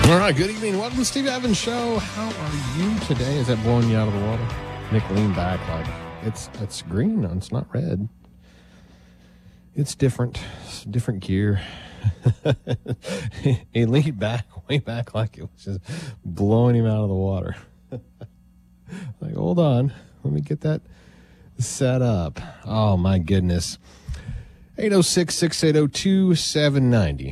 All right, good evening. Welcome to the Steve Evans Show. How are you today? Is that blowing you out of the water? Nick, lean back like it's green. It's not red. It's different. It's different gear. He leaned back, way back like it was just blowing him out of the water. Like, hold on. Let me get that set up. Oh, my goodness. 806-680-2790.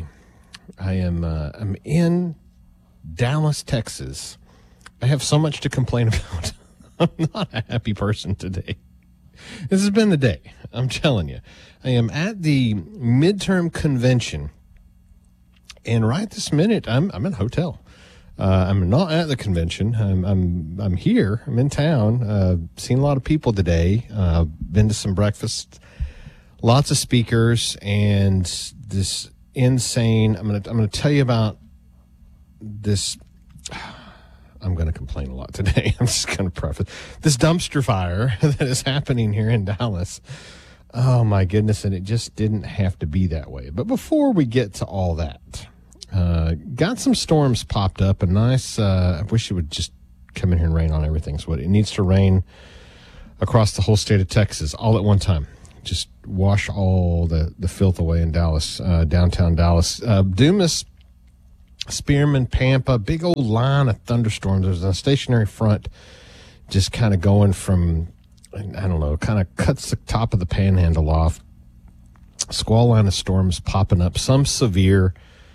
I'm in Dallas, Texas. I have so much to complain about. I'm not a happy person today. This has been the day. I'm telling you. I am at the midterm convention, and right this minute, I'm in a hotel. I'm not at the convention. I'm here. I'm in town. Seen a lot of people today. Been to some breakfast. Lots of speakers, and this insane. I'm gonna tell you about this. I'm going to complain a lot today. I'm just going to preface this dumpster fire that is happening here in Dallas. Oh, my goodness. And it just didn't have to be that way. But before we get to all that, got some storms popped up. A nice, I wish it would just come in here and rain on everything. So it needs to rain across the whole state of Texas all at one time. Just wash all the filth away in Dallas, downtown Dallas. Dumas, Spearman, Pampa, big old line of thunderstorms. There's a stationary front just kind of going from, I don't know, kind of cuts the top of the panhandle off. Squall line of storms popping up, some severe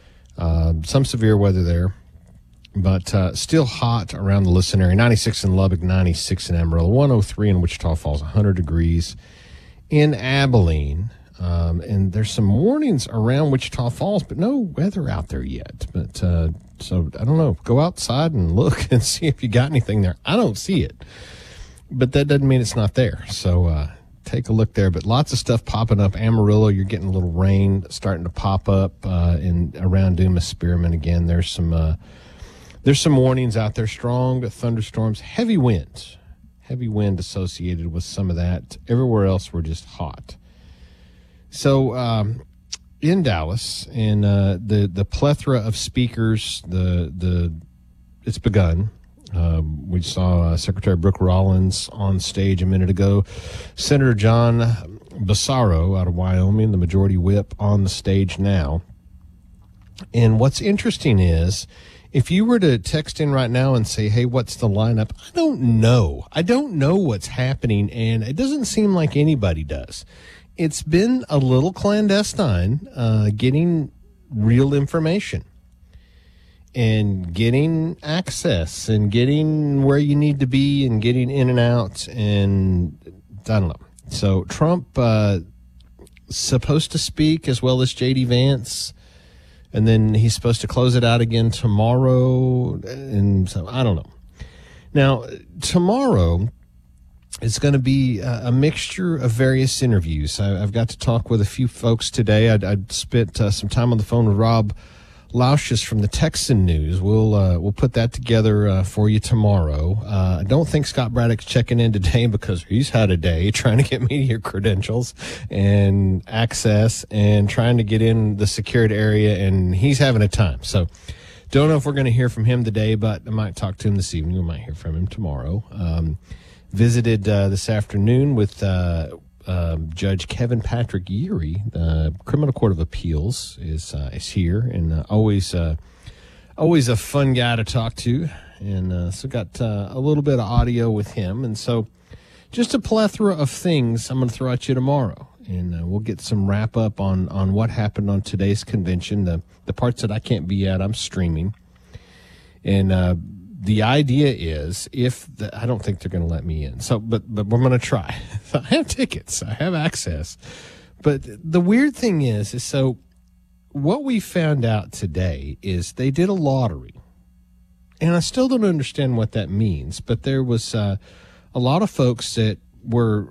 weather there, but still hot around the Lisson area. 96 in Lubbock, 96 in Amarillo, 103 in Wichita Falls, 100 degrees in Abilene. And there's some warnings around Wichita Falls, but no weather out there yet. But so I don't know. Go outside and look and see if you got anything there. I don't see it, but that doesn't mean it's not there. So take a look there. But lots of stuff popping up. Amarillo, you're getting a little rain starting to pop up in around Dumas, Spearman again. There's some warnings out there. Strong thunderstorms, heavy winds, heavy wind associated with some of that. Everywhere else, we're just hot. So in Dallas, in the plethora of speakers, it's begun. We saw Secretary Brooke Rollins on stage a minute ago. Senator John Bassaro out of Wyoming, the majority whip, on the stage now. And what's interesting is, if you were to text in right now and say, hey, what's the lineup? I don't know. I don't know what's happening, and it doesn't seem like anybody does. It's been a little clandestine, getting real information and getting access and getting where you need to be and getting in and out. And I don't know. So Trump supposed to speak, as well as J.D. Vance, and then he's supposed to close it out again tomorrow. And so I don't know. Now, tomorrow, it's going to be a mixture of various interviews. I've got to talk with a few folks today. I'd spent some time on the phone with Rob Lausches from the Texan News. We'll put that together for you tomorrow. I don't think Scott Braddock's checking in today because he's had a day trying to get media credentials and access and trying to get in the secured area, and he's having a time. So don't know if we're going to hear from him today, but I might talk to him this evening. We might hear from him tomorrow. Visited this afternoon with Judge Kevin Patrick Yeary. The Criminal Court of Appeals is here, and always a fun guy to talk to. And so got a little bit of audio with him, and so just a plethora of things I'm going to throw at you tomorrow, and we'll get some wrap up on what happened on today's convention. The parts that I can't be at, I'm streaming, and the idea is, I don't think they're going to let me in. So, but we're going to try. I have tickets. I have access. But the weird thing is so what we found out today is they did a lottery. And I still don't understand what that means. But there was a lot of folks that were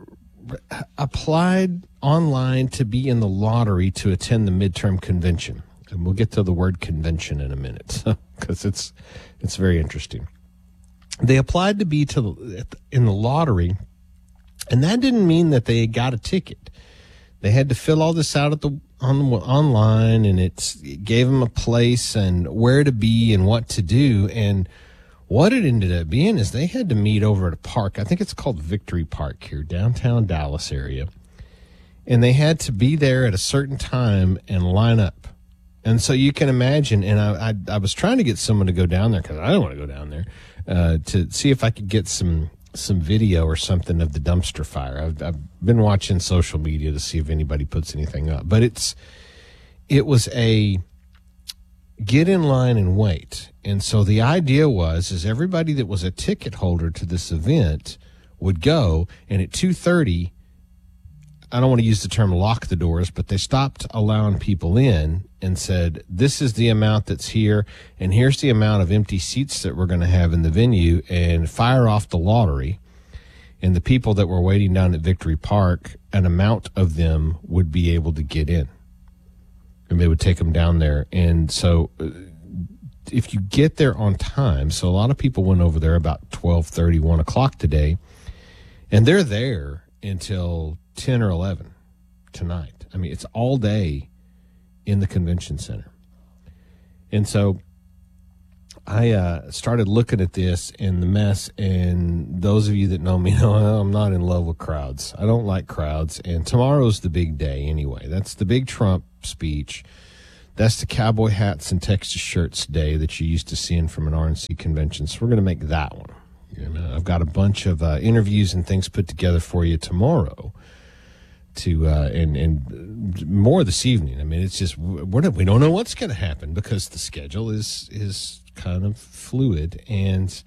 applied online to be in the lottery to attend the midterm convention. And we'll get to the word convention in a minute, because it's very interesting. They applied to be in the lottery, and that didn't mean that they got a ticket. They had to fill all this out at the online, and it gave them a place and where to be and what to do. And what it ended up being is they had to meet over at a park. I think it's called Victory Park here, downtown Dallas area. And they had to be there at a certain time and line up. And so you can imagine, and I was trying to get someone to go down there because I don't want to go down there to see if I could get some video or something of the dumpster fire. I've been watching social media to see if anybody puts anything up. But it was a get in line and wait. And so the idea is everybody that was a ticket holder to this event would go, and at 2:30, I don't want to use the term lock the doors, but they stopped allowing people in and said, this is the amount that's here, and here's the amount of empty seats that we're going to have in the venue, and fire off the lottery. And the people that were waiting down at Victory Park, an amount of them would be able to get in. And they would take them down there. And so if you get there on time, so a lot of people went over there about 12:30, 1 o'clock today, and they're there until 10 or 11 tonight. I mean, it's all day in the convention center. And so I started looking at this and the mess, and those of you that know me know I'm not in love with crowds. I don't like crowds, and tomorrow's the big day anyway. That's the big Trump speech. That's the cowboy hats and Texas shirts day that you used to seeing from an RNC convention. So we're going to make that one. I've got a bunch of interviews and things put together for you tomorrow to and more this evening. I mean, it's just we don't know what's going to happen because the schedule is kind of fluid, and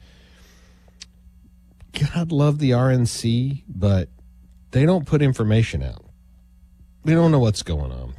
God love the RNC, but they don't put information out. They don't know what's going on.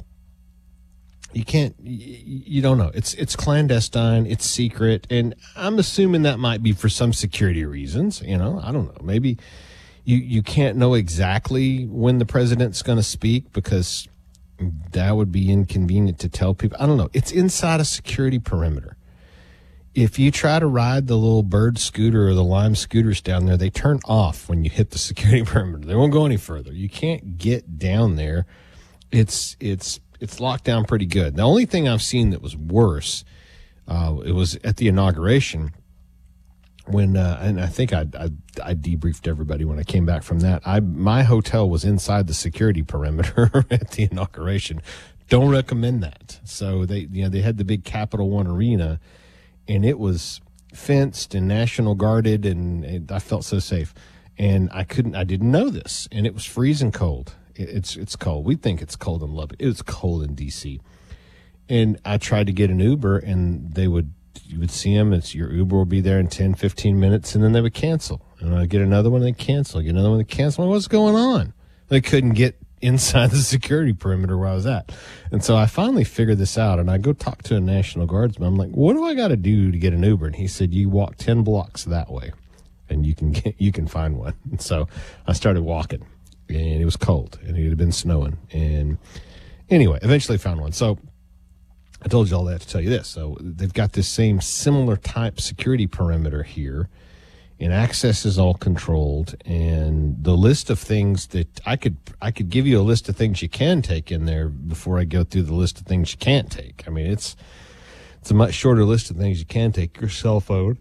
You don't know. It's clandestine, it's secret, and I'm assuming that might be for some security reasons. I don't know. Maybe you can't know exactly when the president's going to speak because that would be inconvenient to tell people. I don't know. It's inside a security perimeter. If you try to ride the little Bird scooter or the Lime scooters down there, they turn off when you hit the security perimeter. They won't go any further. You can't get down there. It's locked down pretty good. The only thing I've seen that was worse, it was at the inauguration when, and I think I debriefed everybody when I came back from that. My hotel was inside the security perimeter at the inauguration. Don't recommend that. So they had the big Capital One Arena, and it was fenced and National Guarded, and I felt so safe. And I didn't know this, and it was freezing cold. It's cold. We think it's cold in Lubbock. It was cold in D.C. And I tried to get an Uber, and you would see them. Your Uber will be there in 10, 15 minutes, and then they would cancel. And I'd get another one, they'd cancel. Get another one, they'd cancel. What's going on? They couldn't get inside the security perimeter where I was at. And so I finally figured this out, and I go talk to a National Guardsman. I'm like, what do I got to do to get an Uber? And he said, you walk 10 blocks that way, and you can find one. And so I started walking. And it was cold, and it had been snowing. And anyway, eventually found one. So I told you all that to tell you this. So they've got this same similar type security perimeter here, and access is all controlled. And the list of things that I could give you a list of things you can take in there before I go through the list of things you can't take. I mean, it's a much shorter list of things you can take. Your cell phone.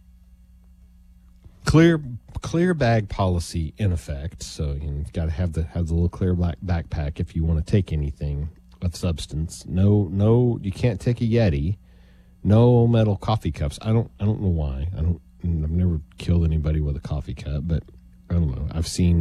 Clear bag policy in effect, so you've got to have the little clear black backpack if you want to take anything of substance. No, you can't take a Yeti. No metal coffee cups. I don't know why. I've never killed anybody with a coffee cup, but I don't know. I've seen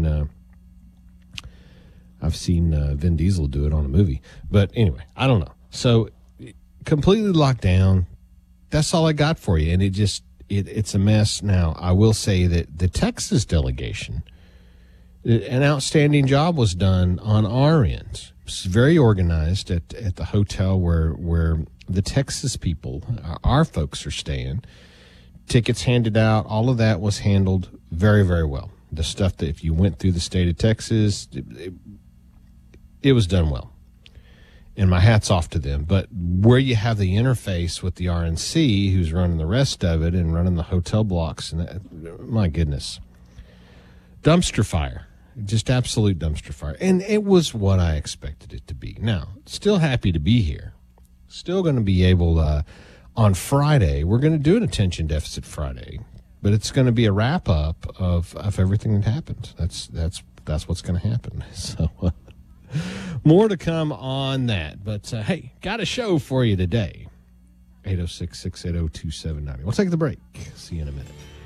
Vin Diesel do it on a movie, but anyway, I don't know. So completely locked down. That's all I got for you, and it's a mess. Now, I will say that the Texas delegation, an outstanding job was done on our end. It's very organized at the hotel where the Texas people, our folks, are staying. Tickets handed out, all of that was handled very, very well. The stuff that if you went through the state of Texas, it was done well. And my hat's off to them. But where you have the interface with the RNC, who's running the rest of it and running the hotel blocks, and my goodness. Dumpster fire. Just absolute dumpster fire. And it was what I expected it to be. Now, still happy to be here. Still going to be able on Friday, we're going to do an attention deficit Friday, but it's going to be a wrap up of everything that happened. That's what's going to happen. So more to come on that. But hey, got a show for you today. 806-680-2790. We'll take the break. See you in a minute.